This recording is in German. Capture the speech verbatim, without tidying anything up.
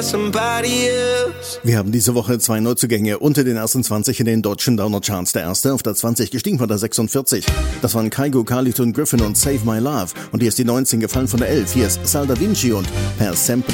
somebody else. Wir haben diese Woche zwei Neuzugänge unter den ersten zwanzig in den deutschen Downer-Charts. Der erste auf der zwanzig, gestiegen von der sechsundvierzig. Das waren Kygo, Carlton, Griffin und Save My Love. Und hier ist die neunzehn, gefallen von der elf. Hier ist Sal Da Vinci und Per Sempre